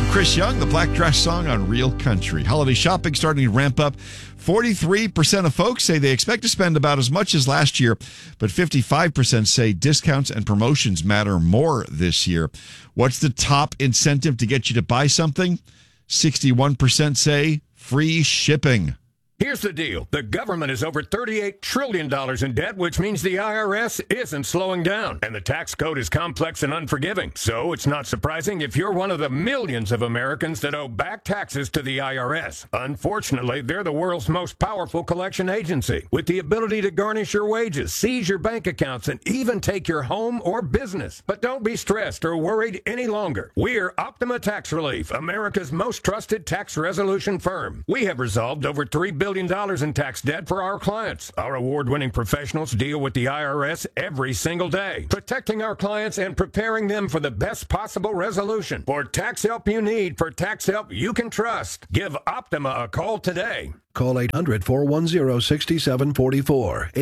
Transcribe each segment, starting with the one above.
Chris Young, the Black Dress Song on Real Country. Holiday shopping starting to ramp up. 43% of folks say they expect to spend about as much as last year, but 55% say discounts and promotions matter more this year. What's the top incentive to get you to buy something? 61% say free shipping. Here's the deal. The government is over $38 trillion in debt, which means the IRS isn't slowing down. And the tax code is complex and unforgiving. So it's not surprising if you're one of the millions of Americans that owe back taxes to the IRS. Unfortunately, they're the world's most powerful collection agency, with the ability to garnish your wages, seize your bank accounts, and even take your home or business. But don't be stressed or worried any longer. We're Optima Tax Relief, America's most trusted tax resolution firm. We have resolved over $3 billion in tax debt for our clients. Our award-winning professionals deal with the IRS every single day, protecting our clients and preparing them for the best possible resolution. For tax help you need, for tax help you can trust, give Optima a call today. Call 800-410-6744.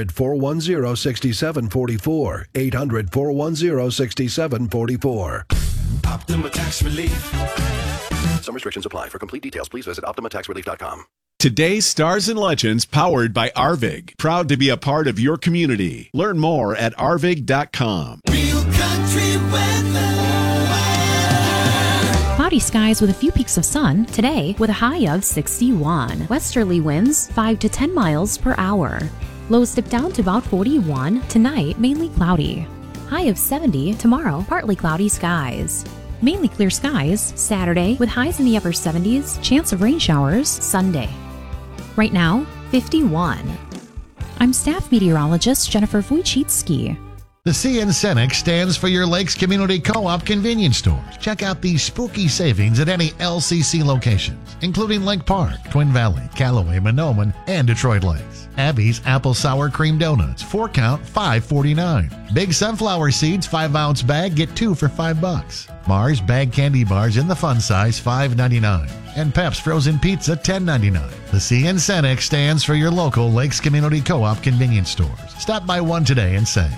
800-410-6744. 800-410-6744. Optima Tax Relief. Some restrictions apply. For complete details, please visit OptimaTaxRelief.com. Today's Stars and Legends, powered by Arvig. Proud to be a part of your community. Learn more at arvig.com. Real country weather. Cloudy skies with a few peaks of sun today with a high of 61. Westerly winds 5 to 10 miles per hour. Lows dip down to about 41. Tonight, mainly cloudy. High of 70 tomorrow, partly cloudy skies. Mainly clear skies Saturday with highs in the upper 70s, chance of rain showers Sunday. Right now, 51. I'm staff meteorologist Jennifer Wojcicki. The CN Cenex stands for your Lakes Community Co-op convenience stores. Check out these spooky savings at any LCC locations, including Lake Park, Twin Valley, Callaway, Monoman, and Detroit Lakes. Abby's Apple Sour Cream Donuts, 4-count, $5.49. Big Sunflower Seeds, 5-ounce bag, get 2 for $5. Mars bag candy bars in the fun size, $5.99. And Pep's Frozen Pizza, $10.99. The CN Cenex stands for your local Lakes Community Co-op convenience stores. Stop by one today and save.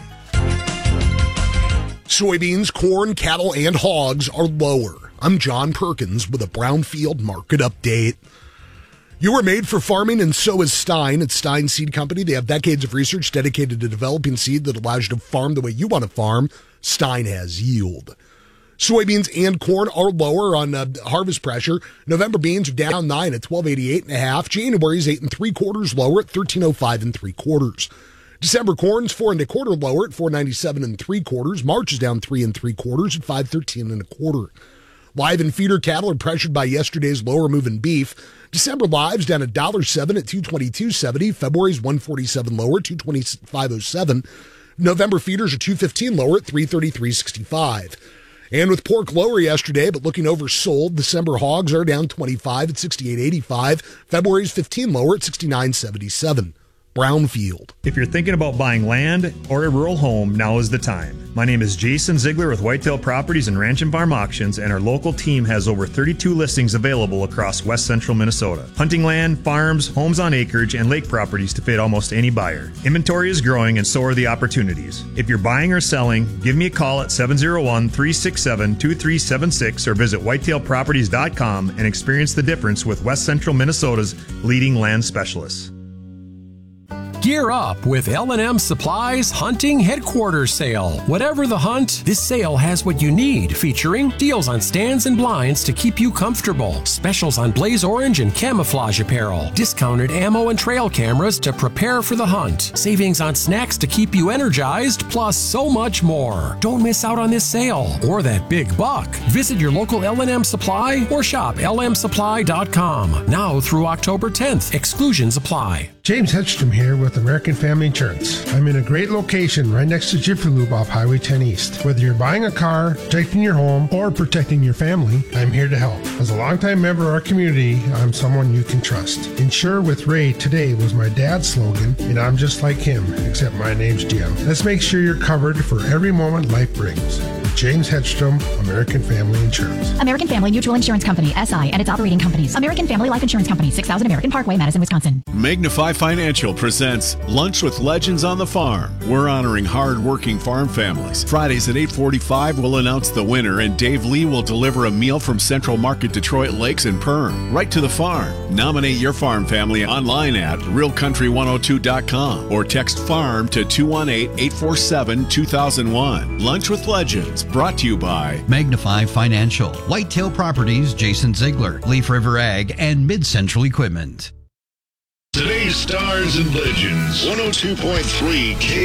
Soybeans, corn, cattle, and hogs are lower. I'm John Perkins with a Brownfield Market Update. You are made for farming, and so is Stein. It's Stein Seed Company. They have decades of research dedicated to developing seed that allows you to farm the way you want to farm. Stein has yield. Soybeans and corn are lower on harvest pressure. November beans are down 9 at 12.88.5. January's 8 3/4 lower at 13.05 3/4. December corn's 4 1/4 lower at 4.97 3/4. March is down 3 3/4 at 5.13 1/4. Live and feeder cattle are pressured by yesterday's lower moving beef. December lives down $1.07 at 222.70. February's 147 lower at 225.07. November feeders are 215 lower at 333.65. And with pork lower yesterday, but looking oversold, December hogs are down 25 at 68.85. February's 15 lower at 69.77. Brownfield. If you're thinking about buying land or a rural home, now is the time. My name is Jason Ziegler with Whitetail Properties and Ranch and Farm Auctions, and our local team has over 32 listings available across west central Minnesota. Hunting land, farms, homes on acreage, and lake properties to fit almost any buyer. Inventory is growing and so are the opportunities. If you're buying or selling, give me a call at 701-367-2376 or visit whitetailproperties.com and experience the difference with west central Minnesota's leading land specialists. Gear up with L&M Supply's Hunting Headquarters Sale. Whatever the hunt, this sale has what you need, featuring deals on stands and blinds to keep you comfortable, specials on blaze orange and camouflage apparel, discounted ammo and trail cameras to prepare for the hunt, savings on snacks to keep you energized, plus so much more. Don't miss out on this sale or that big buck. Visit your local L&M Supply or shop lmsupply.com. Now through October 10th. Exclusions apply. James Hedstrom here with American Family Insurance. I'm in a great location right next to Jiffy Lube off Highway 10 East. Whether you're buying a car, protecting your home, or protecting your family, I'm here to help. As a longtime member of our community, I'm someone you can trust. Insure with Ray today was my dad's slogan, and I'm just like him, except my name's Jim. Let's make sure you're covered for every moment life brings. James Hedstrom, American Family Insurance. American Family Mutual Insurance Company, SI, and its operating companies. American Family Life Insurance Company, 6000 American Parkway, Madison, Wisconsin. Magnify Financial presents Lunch with Legends on the Farm. We're honoring hard-working farm families. Fridays at 8:45, we'll announce the winner, and Dave Lee will deliver a meal from Central Market Detroit Lakes and Perm, right to the farm. Nominate your farm family online at realcountry102.com or text FARM to 218-847-2001. Lunch with Legends, brought to you by Magnify Financial, Whitetail Properties, Jason Ziegler, Leaf River Ag, and Mid-Central Equipment. Today's Stars and Legends, 102.3 K.